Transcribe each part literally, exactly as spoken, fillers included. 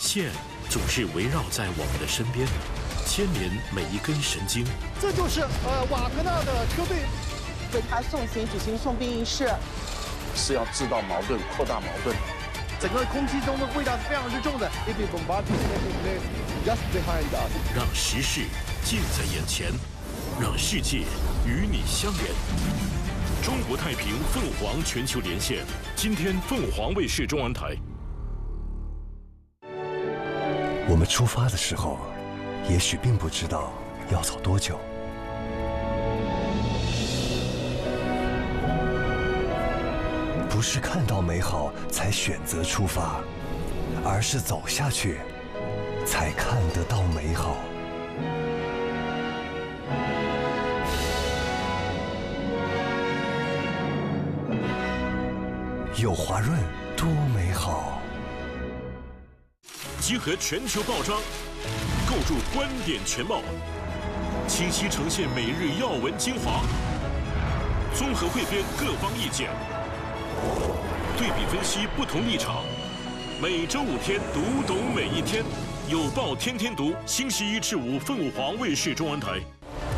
线总是围绕在我们的身边，牵连每一根神经。 这就是呃瓦格纳的车队， 为他送行举行送殡仪式， 是要制造矛盾、扩大矛盾。 整个空气中的味道是非常之重的。 让时事近在眼前，让世界与你相连。中国太平凤凰全球连线，今天凤凰卫视中文台。 我们出发的时候，也许并不知道要走多久。不是看到美好才选择出发，而是走下去，才看得到美好。有华润多美好！ 集合全球报章，构筑观点全貌，清晰呈现每日要闻精华，综合汇编各方意见，对比分析不同立场。每周五天，读懂每一天。有报天天读，星期一至五，凤凰卫视中文台。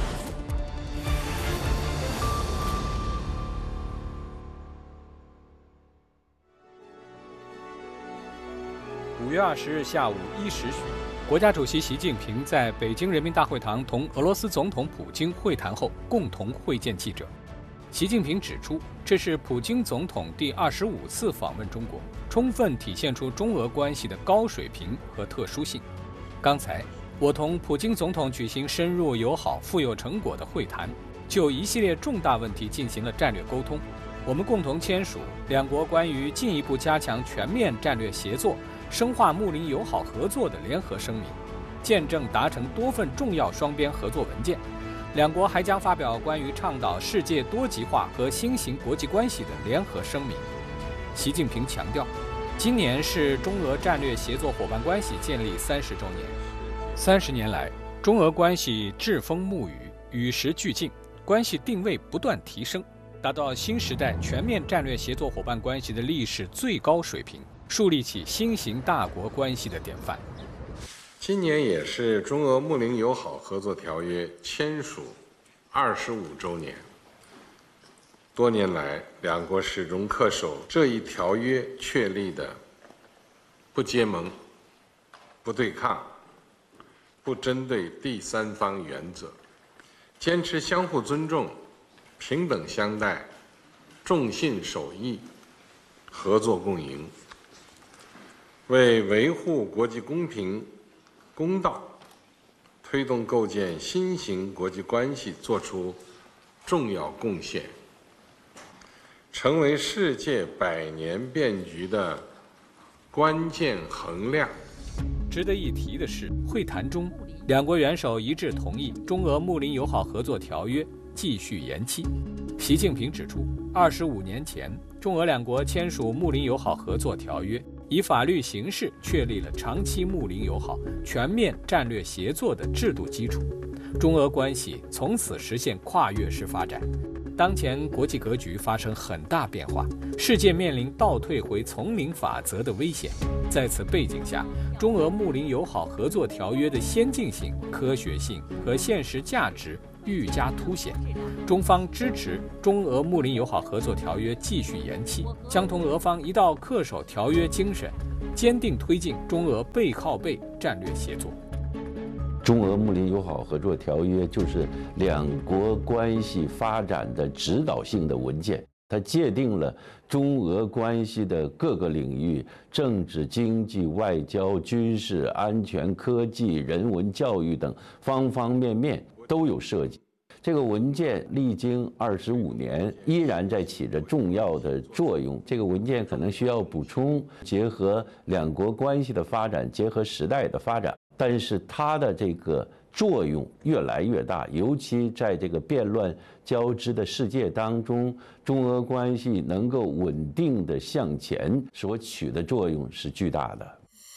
五月二十日下午一时许，国家主席习近平在北京人民大会堂同俄罗斯总统普京会谈后，共同会见记者。习近平指出，这是普京总统第二十五次访问中国，充分体现出中俄关系的高水平和特殊性。刚才，我同普京总统举行深入友好、富有成果的会谈，就一系列重大问题进行了战略沟通。我们共同签署两国关于进一步加强全面战略协作、深化睦邻友好合作的联合声明，见证达成多份重要双边合作文件。两国还将发表关于倡导世界多极化和新型国际关系的联合声明。习近平强调，今年是中俄战略协作伙伴关系建立三十周年。三十年来，中俄关系栉风沐雨，与时俱进，关系定位不断提升，达到新时代全面战略协作伙伴关系的历史最高水平，树立起新型大国关系的典范。 今年也是中俄睦邻友好合作条约签署二十五周年。多年来，两国始终恪守这一条约确立的不结盟、不对抗、不针对第三方原则，坚持相互尊重、平等相待、重信守义、合作共赢，为维护国际公平公道，推动构建新型国际关系做出重要贡献，成为世界百年变局的关键衡量。 值得一提的是，会谈中，两国元首一致同意中俄睦邻友好合作条约继续延期。习近平指出，二十五年前，中俄两国签署睦邻友好合作条约，以法律形式确立了长期睦邻友好、全面战略协作的制度基础，中俄关系从此实现跨越式发展。当前国际格局发生很大变化，世界面临倒退回丛林法则的危险。在此背景下，中俄睦邻友好合作条约的先进性、科学性和现实价值愈加凸显。中方支持中俄睦邻友好合作条约继续延期，将同俄方一道恪守条约精神，坚定推进中俄背靠背战略协作。 中俄睦邻友好合作条约就是两国关系发展的指导性的文件，它界定了中俄关系的各个领域，政治、经济、外交、军事、安全、科技、人文教育等方方面面都有涉及。这个文件历经二十五年，依然在起着重要的作用。这个文件可能需要补充，结合两国关系的发展，结合时代的发展。但是它的这个作用越来越大，尤其在这个变乱交织的世界当中，中俄关系能够稳定的向前，所起的作用是巨大的。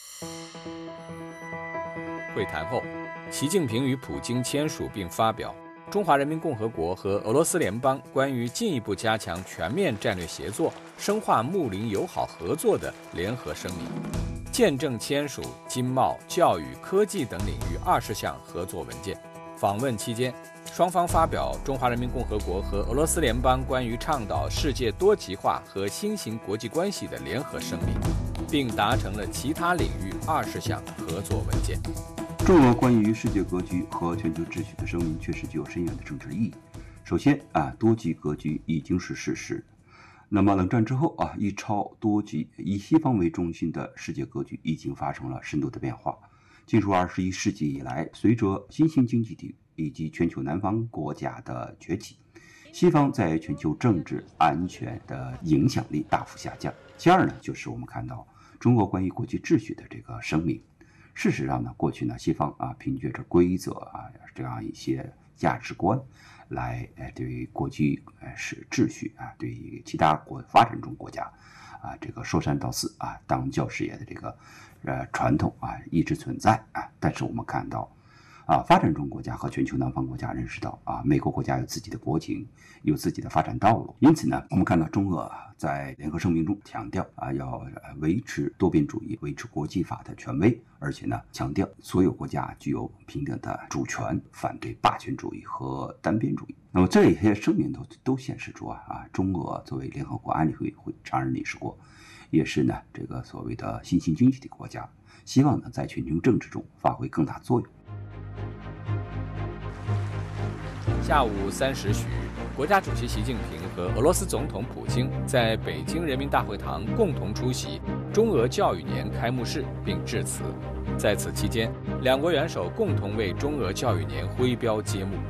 会谈后，习近平与普京签署并发表《中华人民共和国和俄罗斯联邦关于进一步加强全面战略协作、深化睦邻友好合作的联合声明》。 见证签署经贸、教育、科技等领域二十项合作文件。访问期间，双方发表《中华人民共和国和俄罗斯联邦关于倡导世界多极化和新型国际关系的联合声明》，并达成了其他领域二十项合作文件。 中俄关于世界格局和全球秩序的声明确实具有深远的政治意义。首先啊，多极格局已经是事实。那么冷战之后啊，一超多极、以西方为中心的世界格局已经发生了深度的变化。进入二十一世纪以来，随着新兴经济体以及全球南方国家的崛起，西方在全球政治安全的影响力大幅下降。其二呢，就是我们看到中国关于国际秩序的这个声明。事实上呢，过去呢，西方啊凭借着规则啊这样一些价值观，来呃对于国际呃是秩序啊，对于其他国发展中国家啊这个说三道四啊当教师爷的这个呃传统啊一直存在啊。但是我们看到啊，发展中国家和全球南方国家认识到啊，美国国家有自己的国情，有自己的发展道路。因此呢，我们看到中俄在联合声明中强调啊，要维持多边主义，维持国际法的权威，而且呢，强调所有国家具有平等的主权，反对霸权主义和单边主义。那么这些声明都都显示出啊啊，中俄作为联合国安理会会常任理事国，也是呢这个所谓的新兴经济体国家，希望呢在全球政治中发挥更大作用。 下午三时许，国家主席习近平和俄罗斯总统普京在北京人民大会堂共同出席中俄教育年开幕式并致辞。在此期间，两国元首共同为中俄教育年挥标揭幕。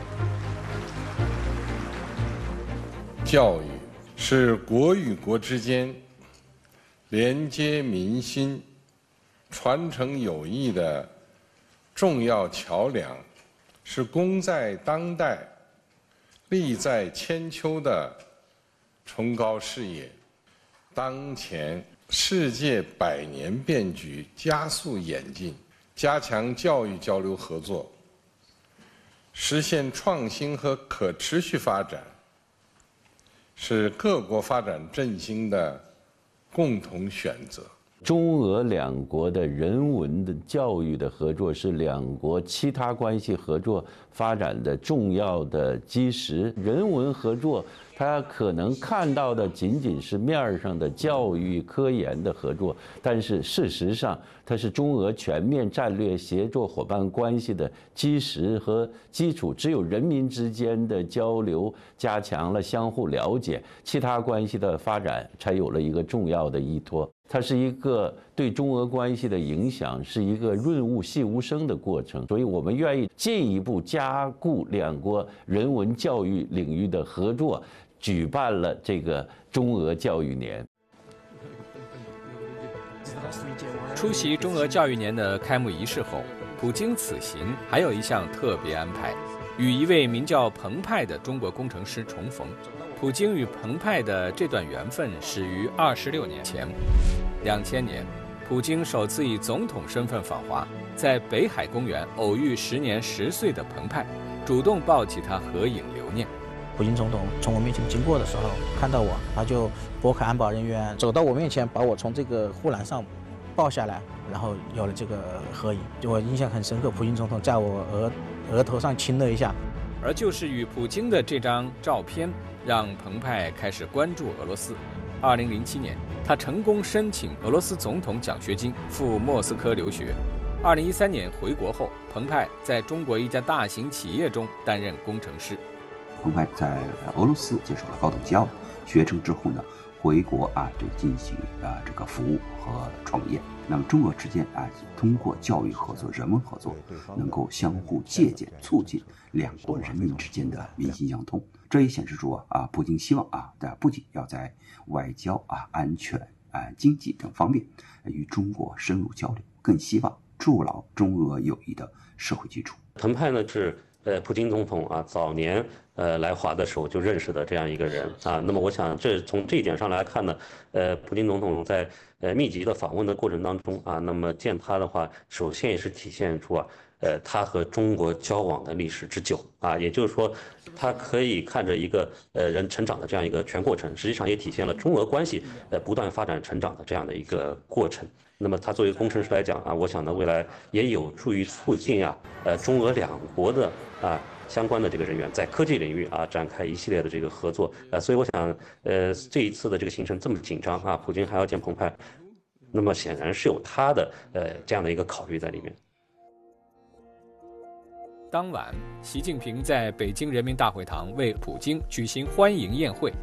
教育是国与国之间连接民心、传承友谊的重要桥梁，是功在当代、利在千秋的崇高事业。当前世界百年变局加速演进，加强教育交流合作，实现创新和可持续发展，是各国发展振兴的共同选择。 中俄两国的人文的教育的合作是两国其他关系合作发展的重要的基石。人文合作，它可能看到的仅仅是面上的教育科研的合作，但是事实上，它是中俄全面战略协作伙伴关系的基石和基础。只有人民之间的交流加强了相互了解，其他关系的发展才有了一个重要的依托。它是一个对中俄关系的影响，是一个润物细无声的过程，所以我们愿意进一步加固两国人文教育领域的合作，举办了这个中俄教育年。 出席中俄教育年的开幕仪式后，普京此行还有一项特别安排，与一位名叫彭湃的中国工程师重逢。普京与彭湃的这段缘分始于二十六年前，两千年，普京首次以总统身份访华，在北海公园偶遇时年十岁的彭湃，主动抱起他合影留念。 普京总统从我面前经过的时候，看到我，他就拨开安保人员，走到我面前，把我从这个护栏上抱下来，然后有了这个合影。我印象很深刻，普京总统在我额额头上亲了一下。 而就是与普京的这张照片，让彭湃开始关注俄罗斯。二零零七年，他成功申请俄罗斯总统奖学金赴莫斯科留学。二零一三年回国后，彭湃在中国一家大型企业中担任工程师。 彭湃在俄罗斯接受了高等教育，学成之后呢，回国啊，对进行啊这个服务和创业。那么中俄之间啊，通过教育合作、人文合作，能够相互借鉴、促进两国人民之间的民心相通。这也显示出啊，普京希望啊，不仅要在外交啊、安全啊、经济等方面与中国深入交流，更希望筑牢中俄友谊的社会基础。 彭湃呢是呃普京总统啊早年呃来华的时候就认识的这样一个人啊。那么我想这从这一点上来看呢，呃普京总统在呃密集的访问的过程当中啊，那么见他的话，首先也是体现出啊，呃他和中国交往的历史之久啊，也就是说，他可以看着一个呃人成长的这样一个全过程，实际上也体现了中俄关系呃不断发展成长的这样的一个过程。那么他作为工程师来讲啊，我想呢未来也有助于促进啊，呃中俄两国的啊。相关的这个人员在科技领域啊展开一系列的这个合作，呃，所以我想，呃，这一次的这个行程这么紧张啊，普京还要见蓬佩奥，那么显然是有他的呃这样的一个考虑在里面。 当晚，习近平在北京人民大会堂为普京举行欢迎宴会。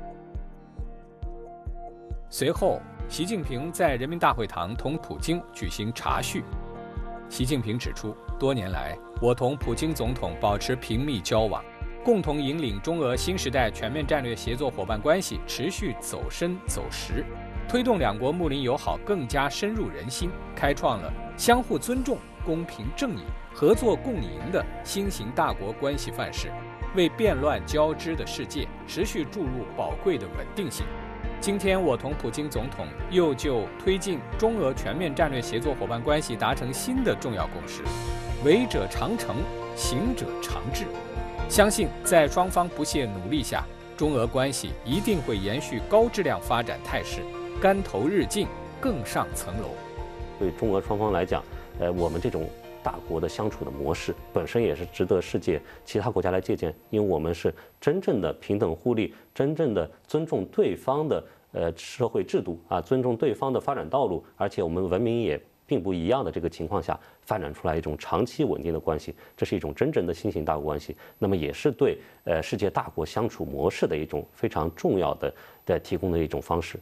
随后，习近平在人民大会堂同普京举行茶叙。习近平指出，多年来，我同普京总统保持频密交往，共同引领中俄新时代全面战略协作伙伴关系持续走深走实，推动两国睦邻友好更加深入人心，开创了相互尊重、公平正义、合作共赢的新型大国关系范式，为变乱交织的世界持续注入宝贵的稳定性。今天，我同普京总统又就推进中俄全面战略协作伙伴关系达成新的重要共识，为者长成，行者长至。相信在双方不懈努力下，中俄关系一定会延续高质量发展态势，竿头日进，更上层楼。 对中俄双方来讲，呃，我们这种大国的相处的模式本身也是值得世界其他国家来借鉴，因为我们是真正的平等互利，真正的尊重对方的呃社会制度啊，尊重对方的发展道路，而且我们文明也并不一样的这个情况下，发展出来一种长期稳定的关系，这是一种真正的新型大国关系，那么也是对呃世界大国相处模式的一种非常重要的的提供的一种方式。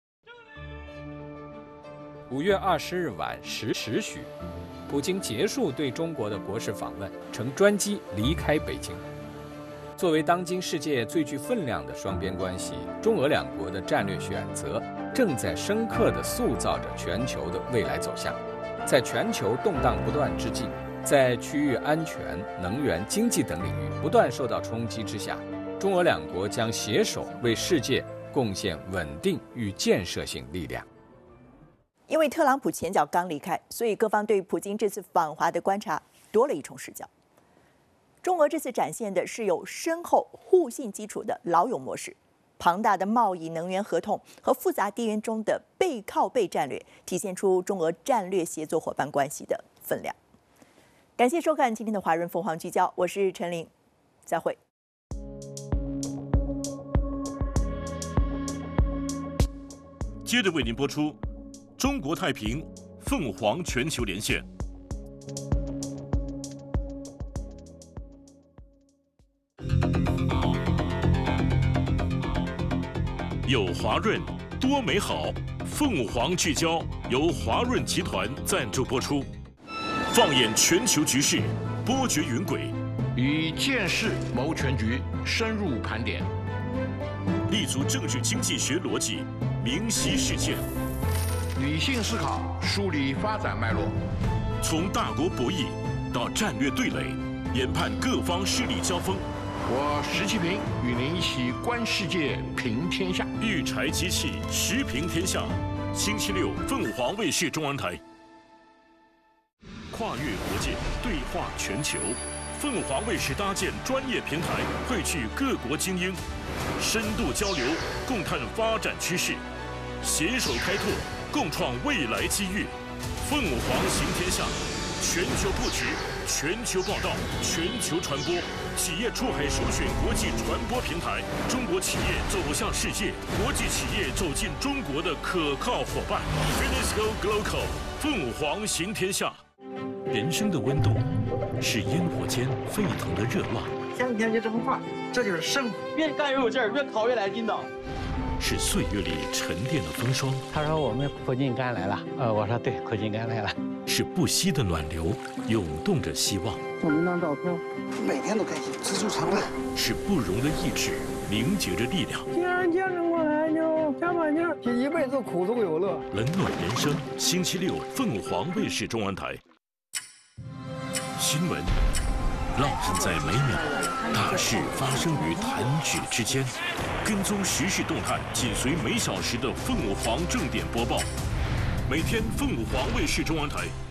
五月二十日晚十时许，普京结束对中国的国事访问，乘专机离开北京。作为当今世界最具分量的双边关系，中俄两国的战略选择正在深刻地塑造着全球的未来走向。在全球动荡不断之际，在区域安全、能源、经济等领域不断受到冲击之下，中俄两国将携手为世界贡献稳定与建设性力量。 因为特朗普前脚刚离开，所以各方对普京这次访华的观察多了一重视角。中俄这次展现的是有深厚互信基础的老友模式，庞大的贸易、能源合同和复杂地缘中的背靠背战略，体现出中俄战略协作伙伴关系的分量。感谢收看今天的华润凤凰聚焦，我是陈琳，再会。 接着为您播出中国太平凤凰全球连线。有华润，多美好。凤凰聚焦由华润集团赞助播出，放眼全球局势，波谲云诡， 以见识谋全局，深入盘点， 立足政治经济学逻辑，明晰事件， 理性思考，梳理发展脉络， 从大国博弈到战略对垒，研判各方势力交锋。 我石其平与您一起观世界，平天下。 育才机器，时平天下。星期六，凤凰卫视中文台。跨越国界，对话全球。凤凰卫视搭建专业平台，汇聚各国精英，深度交流，共探发展趋势，携手开拓，共创未来机遇。凤凰行天下，全球布局，全球报道，全球传播，企业出海首选国际传播平台，中国企业走向世界，国际企业走进中国的可靠伙伴。Finisco Global， 凤凰行天下。人生的温度是烟火间沸腾的热浪， 天天就这么画，这就是生活。越干越有劲儿，越烤越来劲道。 是岁月里沉淀的风霜。 他说我们苦尽甘来了，呃，我说对，苦尽甘来了。 是不息的暖流，涌动着希望。 照那张照片， 每天都开心，知足常乐。 是不容的意志，凝结着力量。 既然坚持过来，就加把劲儿，一辈子苦中有乐。 冷暖人生，星期六凤凰卫视中文台。新闻烙印在每秒，大事发生于弹指之间。跟踪时事动态，紧随每小时的凤凰正点播报。 每天凤凰卫视中文台